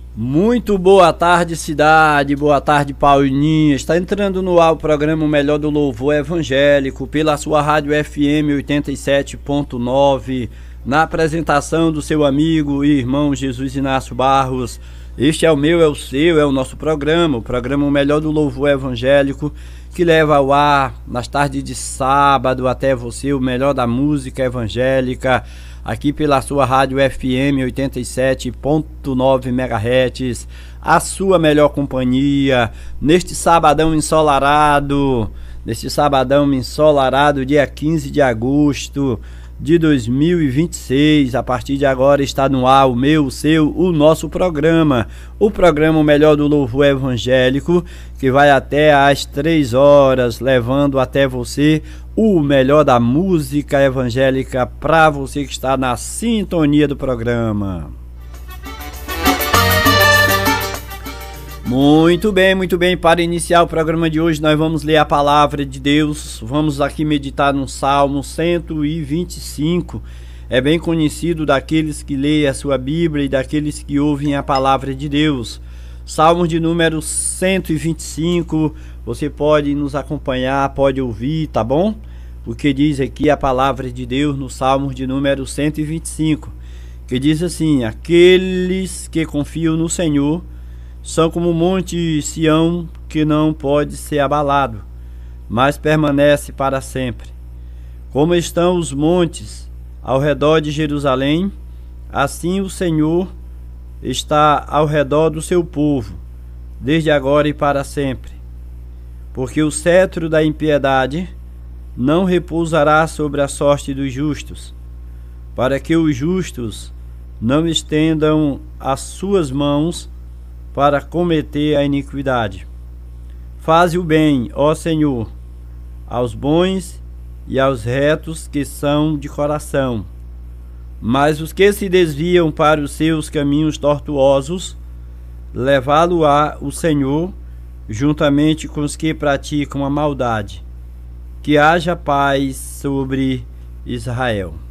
Muito boa tarde, cidade, boa tarde, Paulinha. Está entrando no ar o programa Melhor do Louvor Evangélico pela sua rádio FM 87.9, na apresentação do seu amigo e irmão Jesus Inácio Barros. Este é o meu, é o seu, é o nosso programa, o programa Melhor do Louvor Evangélico, que leva ao ar nas tardes de sábado até você o melhor da música evangélica, aqui pela sua rádio FM 87.9 MHz, a sua melhor companhia, neste sabadão ensolarado, dia 15 de agosto de 2026. A partir de agora está no ar o meu, o seu, o nosso programa, o programa Melhor do Louvor Evangélico, que vai até às 3 horas, levando até você o melhor da música evangélica para você que está na sintonia do programa. Muito bem. Para iniciar o programa de hoje, nós vamos ler a palavra de Deus. Vamos aqui meditar no Salmo 125. É bem conhecido daqueles que leem a sua Bíblia e daqueles que ouvem a palavra de Deus. Salmo de número 125. Você pode nos acompanhar, pode ouvir, tá bom? O que diz aqui a palavra de Deus no Salmo de número 125, que diz assim: aqueles que confiam no Senhor são como o monte Sião, que não pode ser abalado, mas permanece para sempre. Como estão os montes ao redor de Jerusalém, assim o Senhor está ao redor do seu povo, desde agora e para sempre. Porque o cetro da impiedade não repousará sobre a sorte dos justos, para que os justos não estendam as suas mãos para cometer a iniquidade. Faze o bem, ó Senhor, aos bons e aos retos que são de coração. Mas os que se desviam para os seus caminhos tortuosos, levá-lo-á o Senhor, juntamente com os que praticam a maldade. Que haja paz sobre Israel.